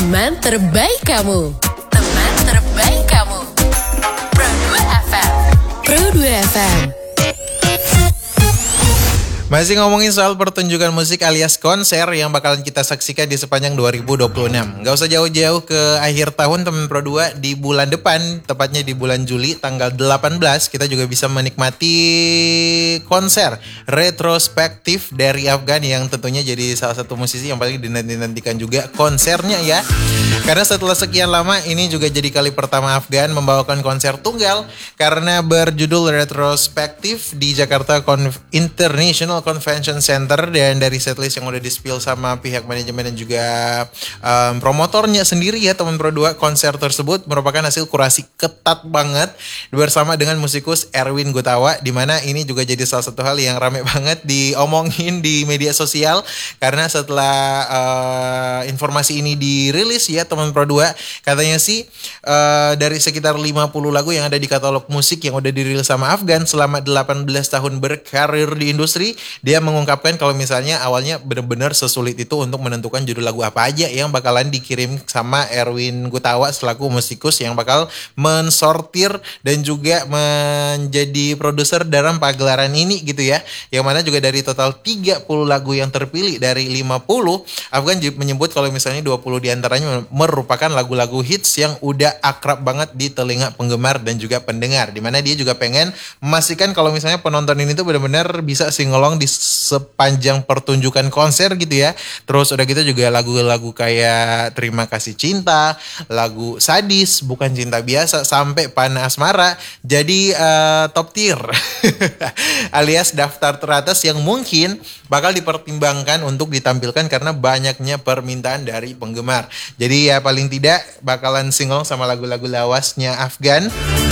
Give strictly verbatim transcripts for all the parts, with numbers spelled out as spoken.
Teman terbaik kamu. Teman terbaik kamu. Pro dua F M. Pro dua F M. Masih ngomongin soal pertunjukan musik alias konser yang bakalan kita saksikan di sepanjang dua ribu dua puluh enam. Gak usah jauh-jauh ke akhir tahun teman Pro dua, di bulan depan, tepatnya di bulan Juli tanggal delapan belas, kita juga bisa menikmati konser retrospektif dari Afgan yang tentunya jadi salah satu musisi yang paling dinanti-nantikan juga konsernya ya. Karena setelah sekian lama ini juga jadi kali pertama Afgan membawakan konser tunggal karena berjudul retrospektif di Jakarta Conf- International Convention Center, dan dari setlist yang udah di-spill sama pihak manajemen dan juga um, promotornya sendiri ya teman Pro dua, konser tersebut merupakan hasil kurasi ketat banget bersama dengan musikus Erwin Gutawa, di mana ini juga jadi salah satu hal yang rame banget diomongin di media sosial karena setelah uh, informasi ini dirilis ya teman Pro dua, katanya sih uh, dari sekitar lima puluh lagu yang ada di katalog musik yang udah dirilis sama Afgan selama delapan belas tahun berkarir di industri, dia mengungkapkan kalau misalnya awalnya benar-benar sesulit itu untuk menentukan judul lagu apa aja yang bakalan dikirim sama Erwin Gutawa selaku musikus yang bakal mensortir dan juga menjadi produser dalam pagelaran ini gitu ya. Yang mana juga dari total tiga puluh lagu yang terpilih dari lima puluh, Afgan menyebut kalau misalnya dua puluh diantaranya merupakan lagu-lagu hits yang udah akrab banget di telinga penggemar dan juga pendengar. Dimana dia juga pengen memastikan kalau misalnya penonton ini tuh benar-benar bisa singelong di sepanjang pertunjukan konser gitu ya. Terus udah gitu juga lagu-lagu kayak Terima Kasih Cinta, lagu Sadis, Bukan Cinta Biasa, sampai Panah Asmara jadi uh, top tier alias daftar teratas yang mungkin bakal dipertimbangkan untuk ditampilkan karena banyaknya permintaan dari penggemar. Jadi ya paling tidak bakalan singelong sama lagu-lagu lawasnya Afgan.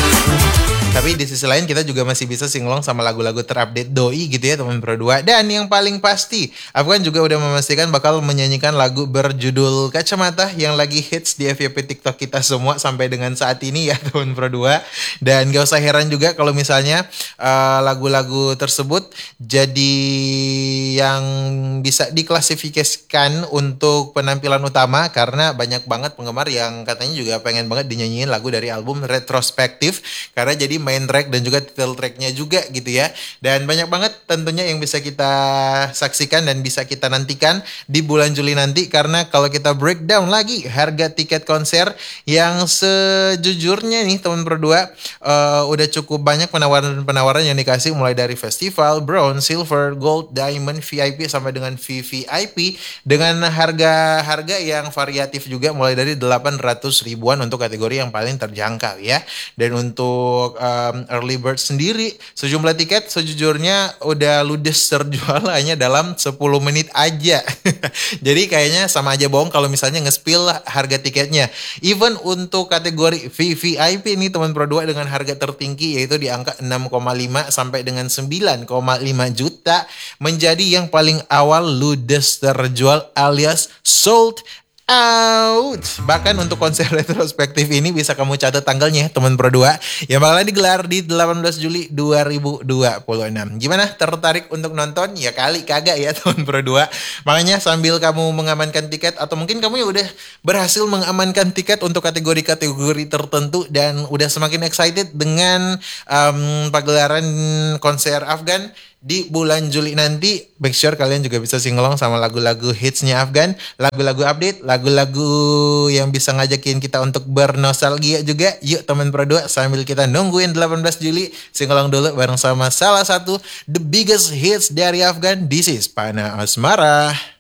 Tapi di sisi lain kita juga masih bisa singlong sama lagu-lagu terupdate doi gitu ya teman Pro dua. Dan yang paling pasti, Afgan juga udah memastikan bakal menyanyikan lagu berjudul Kacamata yang lagi hits di F Y P TikTok kita semua sampai dengan saat ini ya teman Pro dua. Dan gak usah heran juga kalau misalnya uh, lagu-lagu tersebut jadi yang bisa diklasifikasikan untuk penampilan utama karena banyak banget penggemar yang katanya juga pengen banget dinyanyiin lagu dari album retrospektif karena jadi main track dan juga title tracknya juga gitu ya. Dan banyak banget tentunya yang bisa kita saksikan dan bisa kita nantikan di bulan Juli nanti, karena kalau kita breakdown lagi harga tiket konser yang sejujurnya nih teman Pro dua uh, udah cukup banyak penawaran-penawaran yang dikasih mulai dari festival, bronze, silver, gold, diamond, V I P sampai dengan V V I P dengan harga-harga yang variatif juga mulai dari delapan ratus ribuan untuk kategori yang paling terjangkau ya. Dan untuk uh, Um, early bird sendiri sejumlah tiket sejujurnya udah ludes terjual hanya dalam sepuluh menit aja. Jadi kayaknya sama aja bohong kalau misalnya nge-spill harga tiketnya. Even untuk kategori V V I P ini teman Pro dua dengan harga tertinggi yaitu di angka enam koma lima sampai dengan sembilan koma lima juta menjadi yang paling awal ludes terjual alias sold out. Bahkan untuk konser retrospektif ini bisa kamu catat tanggalnya teman Pro dua yang bakalan digelar di delapan belas Juli dua ribu dua puluh enam. Gimana, tertarik untuk nonton? Ya kali kagak ya teman Pro dua. Makanya sambil kamu mengamankan tiket atau mungkin kamu ya udah berhasil mengamankan tiket untuk kategori-kategori tertentu dan udah semakin excited dengan um, pagelaran konser Afgan di bulan Juli nanti, make sure kalian juga bisa singelong sama lagu-lagu hitsnya Afgan, lagu-lagu update, lagu-lagu yang bisa ngajakin kita untuk bernostalgia juga. Yuk teman Pro dua, sambil kita nungguin delapan belas Juli, singelong dulu bareng sama salah satu the biggest hits dari Afgan. This is Panah Asmara.